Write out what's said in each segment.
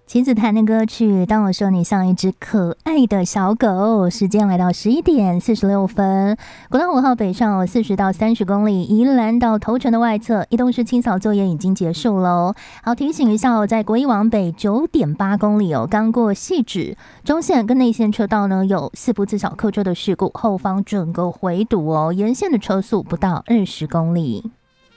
亲子谈的歌曲，当我说你像一只可爱的小狗。时间来到11点46分，国道5号北上40到30公里，宜兰到头城的外侧，移动式清扫作业已经结束喽。好，提醒一下在国一往北9.8公里刚过汐止中线跟内线车道呢有4部自小客车的事故，后方整个回堵沿线的车速不到20公里。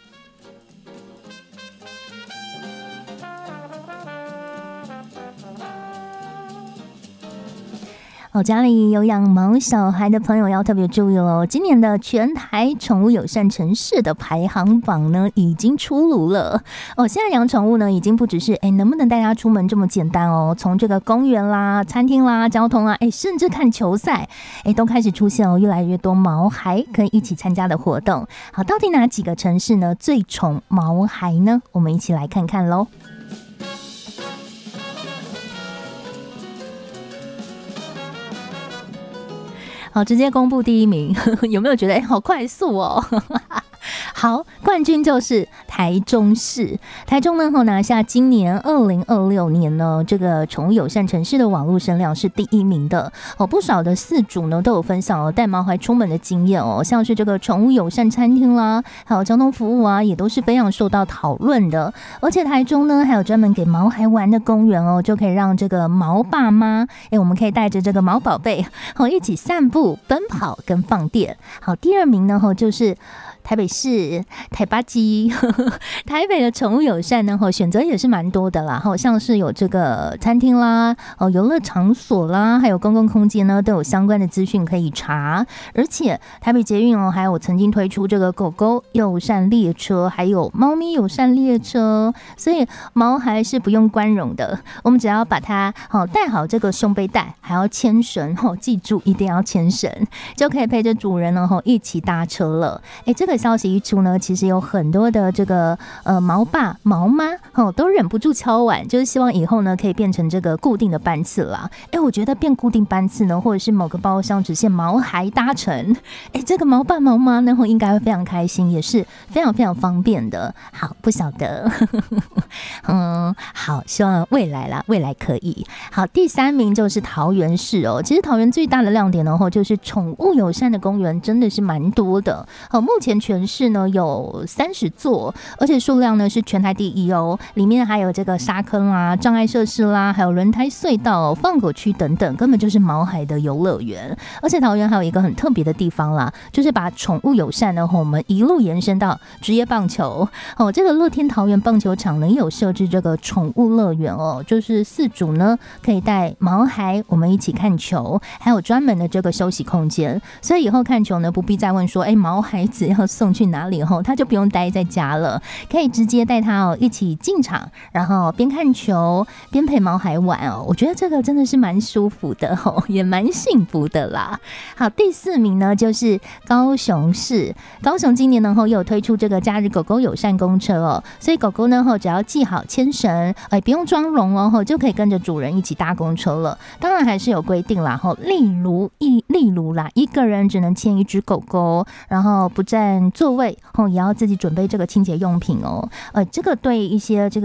家里有养毛小孩的朋友要特别注意喽！今年的全台宠物友善城市的排行榜呢已经出炉了现在养宠物呢已经不只是能不能带它出门这么简单从这个公园啦、餐厅啦、交通啦，甚至看球赛都开始出现越来越多毛孩可以一起参加的活动。好，到底哪几个城市呢最宠毛孩呢？我们一起来看看咯。好，直接公布第一名有没有觉得好快速好，冠军就是台中市。台中呢拿下今年2026年呢这个宠物友善城市的网络声量是第1名的不少的饲主呢都有分享带毛孩出门的经验像是这个宠物友善餐厅啦，还有交通服务啊，也都是非常受到讨论的。而且台中呢还有专门给毛孩玩的公园就可以让这个毛爸妈我们可以带着这个毛宝贝一起散步、奔跑跟放电。好，第2名呢就是台北市台八基台北的宠物友善呢选择也是蛮多的啦，像是有这个餐厅啦、游乐场所啦，还有公共空间呢都有相关的资讯可以查。而且台北捷运还有曾经推出这个狗狗友善列车，还有猫咪友善列车，所以毛孩是不用关笼的，我们只要把它带好这个胸背带，还要牵绳记住一定要牵绳，就可以陪着主人呢一起搭车了。这个消息一出呢，其实有很多的这个毛爸毛妈都忍不住敲碗，就是希望以后呢可以变成这个固定的班次啦。我觉得变固定班次呢，或者是某个包厢只限毛孩搭乘，这个毛爸毛妈呢应该会非常开心，也是非常非常方便的。好，不晓得好，希望未来可以。好，第3名就是桃园市其实桃园最大的亮点呢就是宠物友善的公园真的是蛮多的目前全市呢有30座，而且数量呢是全台第1里面还有这个沙坑啦、障碍设施啦，还有轮胎隧道、放狗区等等，根本就是毛孩的游乐园。而且桃园还有一个很特别的地方啦，就是把宠物友善呢我们一路延伸到职业棒球这个乐天桃园棒球场呢也有设置这个宠物乐园就是饲主呢可以带毛孩我们一起看球，还有专门的这个休息空间，所以以后看球呢不必再问说毛孩子要送去哪里他就不用待在家了，可以直接带他一起进场，然后边看球边陪毛孩玩我觉得这个真的是蛮舒服的也蛮幸福的啦。好，第4名呢就是高雄市。高雄今年呢又有推出这个假日狗狗友善公车所以狗狗呢只要系好牵绳不用装笼就可以跟着主人一起搭公车了。当然还是有规定啦例如啦，一个人只能牵1只狗狗，然后不占座位也要自己准备这个清洁用品这个对一些这个